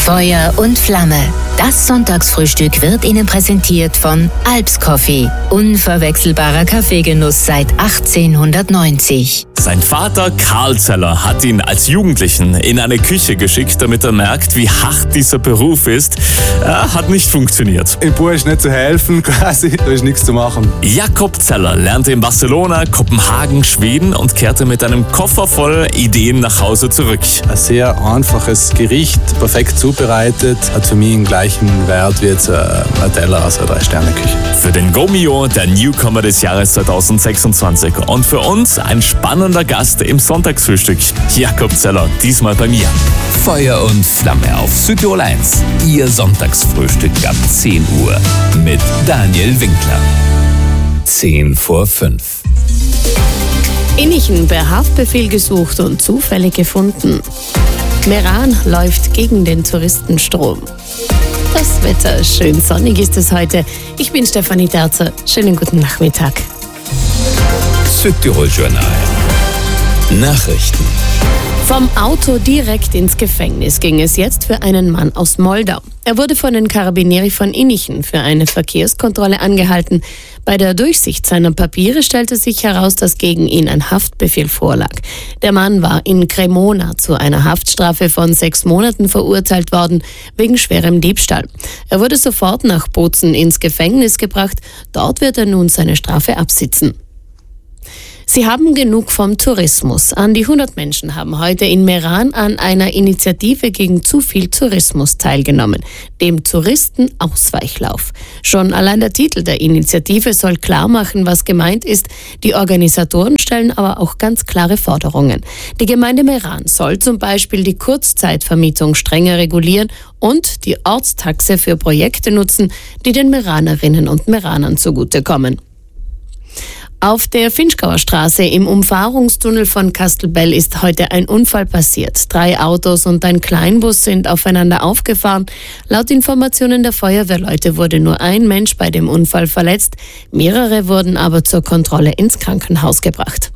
Feuer und Flamme. Das Sonntagsfrühstück wird Ihnen präsentiert von Alps Coffee. Unverwechselbarer Kaffeegenuss seit 1890. Sein Vater Karl Zeller hat ihn als Jugendlichen in eine Küche geschickt, damit er merkt, wie hart dieser Beruf ist. Hat nicht funktioniert. Im Bauer ist nicht zu helfen, quasi, da ist nichts zu machen. Jakob Zeller lernte in Barcelona, Kopenhagen, Schweden und kehrte mit einem Koffer voll Ideen nach Hause zurück. Ein sehr einfaches Gericht, perfekt zubereitet, hat für mich einen gleichen Wert wie jetzt ein Teller aus einer 3-Sterne-Küche. Für den Gomio, der Newcomer des Jahres 2026. Und für uns ein spannender Gast im Sonntagsfrühstück. Jakob Zeller, diesmal bei mir. Feuer und Flamme auf Südtirol 1. Ihr Sonntagsfrühstück ab 10 Uhr mit Daniel Winkler. 10 vor 5. Innichen per Haftbefehl gesucht und zufällig gefunden. Meran läuft gegen den Touristenstrom. Das Wetter, schön sonnig ist es heute. Ich bin Stefanie Terzer. Schönen guten Nachmittag. Südtirol Journal. Nachrichten. Vom Auto direkt ins Gefängnis ging es jetzt für einen Mann aus Moldau. Er wurde von den Carabinieri von Innichen für eine Verkehrskontrolle angehalten. Bei der Durchsicht seiner Papiere stellte sich heraus, dass gegen ihn ein Haftbefehl vorlag. Der Mann war in Cremona zu einer Haftstrafe von 6 Monaten verurteilt worden, wegen schwerem Diebstahl. Er wurde sofort nach Bozen ins Gefängnis gebracht. Dort wird er nun seine Strafe absitzen. Sie haben genug vom Tourismus. An die 100 Menschen haben heute in Meran an einer Initiative gegen zu viel Tourismus teilgenommen, dem Touristenausweichlauf. Schon allein der Titel der Initiative soll klar machen, was gemeint ist. Die Organisatoren stellen aber auch ganz klare Forderungen. Die Gemeinde Meran soll zum Beispiel die Kurzzeitvermietung strenger regulieren und die Ortstaxe für Projekte nutzen, die den Meranerinnen und Meranern zugutekommen. Auf der Finchgauer Straße im Umfahrungstunnel von Kastelbell ist heute ein Unfall passiert. 3 Autos und ein Kleinbus sind aufeinander aufgefahren. Laut Informationen der Feuerwehrleute wurde nur ein Mensch bei dem Unfall verletzt. Mehrere wurden aber zur Kontrolle ins Krankenhaus gebracht.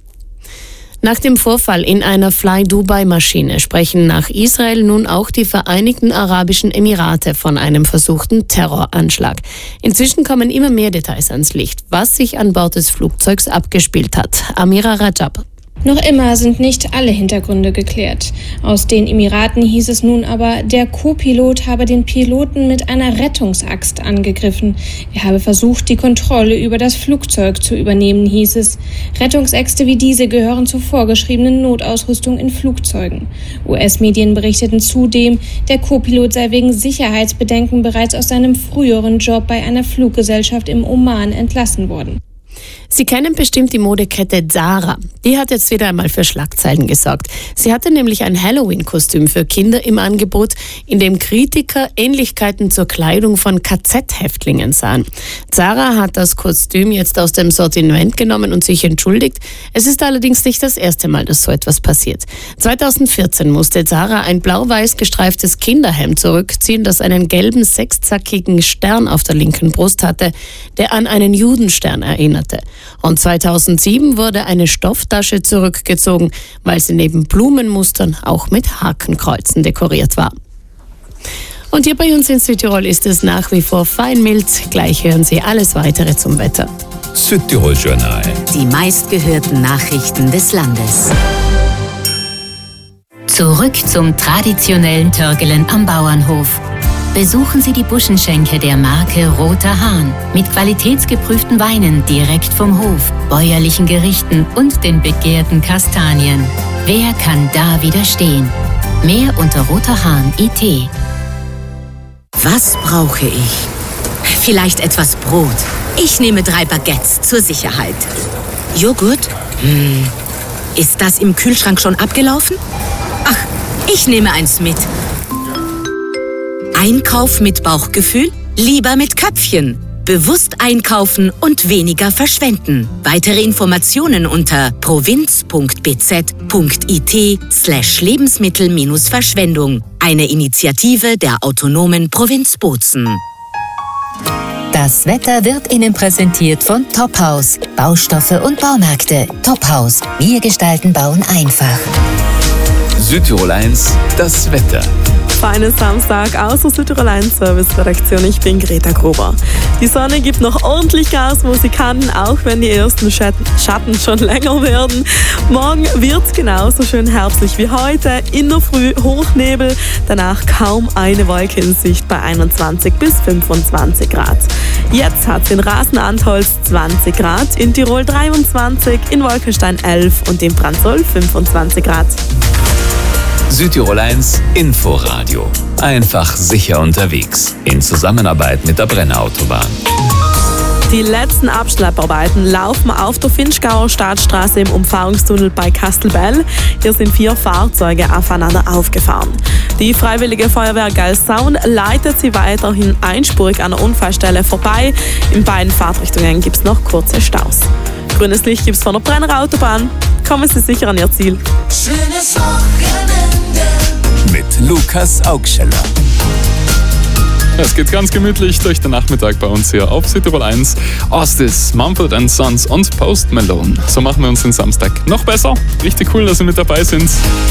Nach dem Vorfall in einer Fly-Dubai-Maschine sprechen nach Israel nun auch die Vereinigten Arabischen Emirate von einem versuchten Terroranschlag. Inzwischen kommen immer mehr Details ans Licht, was sich an Bord des Flugzeugs abgespielt hat. Amira Rajab. Noch immer sind nicht alle Hintergründe geklärt. Aus den Emiraten hieß es nun aber, der Co-Pilot habe den Piloten mit einer Rettungsaxt angegriffen. Er habe versucht, die Kontrolle über das Flugzeug zu übernehmen, hieß es. Rettungsäxte wie diese gehören zur vorgeschriebenen Notausrüstung in Flugzeugen. US-Medien berichteten zudem, der Co-Pilot sei wegen Sicherheitsbedenken bereits aus seinem früheren Job bei einer Fluggesellschaft im Oman entlassen worden. Sie kennen bestimmt die Modekette Zara. Die hat jetzt wieder einmal für Schlagzeilen gesorgt. Sie hatte nämlich ein Halloween-Kostüm für Kinder im Angebot, in dem Kritiker Ähnlichkeiten zur Kleidung von KZ-Häftlingen sahen. Zara hat das Kostüm jetzt aus dem Sortiment genommen und sich entschuldigt. Es ist allerdings nicht das erste Mal, dass so etwas passiert. 2014 musste Zara ein blau-weiß gestreiftes Kinderhemd zurückziehen, das einen gelben sechszackigen Stern auf der linken Brust hatte, der an einen Judenstern erinnerte. Und 2007 wurde eine Stofftasche zurückgezogen, weil sie neben Blumenmustern auch mit Hakenkreuzen dekoriert war. Und hier bei uns in Südtirol ist es nach wie vor fein mild. Gleich hören Sie alles Weitere zum Wetter. Südtirol Journal. Die meistgehörten Nachrichten des Landes. Zurück zum traditionellen Törgelen am Bauernhof. Besuchen Sie die Buschenschenke der Marke Roter Hahn mit qualitätsgeprüften Weinen direkt vom Hof, bäuerlichen Gerichten und den begehrten Kastanien. Wer kann da widerstehen? Mehr unter roterhahn.it. Was brauche ich? Vielleicht etwas Brot. Ich nehme 3 Baguettes zur Sicherheit. Joghurt? Ist das im Kühlschrank schon abgelaufen? Ach, ich nehme eins mit. Einkauf mit Bauchgefühl? Lieber mit Köpfchen. Bewusst einkaufen und weniger verschwenden. Weitere Informationen unter provinz.bz.it/Lebensmittel-Verschwendung. Eine Initiative der autonomen Provinz Bozen. Das Wetter wird Ihnen präsentiert von Tophaus. Baustoffe und Baumärkte. Tophaus. Wir gestalten Bauen einfach. Südtirol 1, das Wetter. Feinen Samstag aus der Südtirol 1 Service-Redaktion. Ich bin Greta Gruber. Die Sonne gibt noch ordentlich Gas, wo sie kann, auch wenn die ersten Schatten schon länger werden. Morgen wird es genauso schön herbstlich wie heute. In der Früh Hochnebel, danach kaum eine Wolke in Sicht bei 21 bis 25 Grad. Jetzt hat es in Rasen-Antholz 20 Grad, in Tirol 23, in Wolkenstein 11 und in Brandsol 25 Grad. Südtirol 1 Inforadio. Einfach sicher unterwegs. In Zusammenarbeit mit der Brenner Autobahn. Die letzten Abschlepparbeiten laufen auf der Vinschgauer Staatsstraße im Umfahrungstunnel bei Kastelbell. Hier sind 4 Fahrzeuge aufeinander aufgefahren. Die Freiwillige Feuerwehr Geilsaun leitet sie weiterhin einspurig an der Unfallstelle vorbei. In beiden Fahrtrichtungen gibt es noch kurze Staus. Grünes Licht gibt es von der Brenner Autobahn. Kommen Sie sicher an Ihr Ziel. Schönes Wochenende mit Lukas Augscheller. Es geht ganz gemütlich durch den Nachmittag bei uns hier auf Südtirol 1. Ostis, Mumford & Sons und Post Malone. So machen wir uns den Samstag noch besser. Richtig cool, dass Sie mit dabei sind.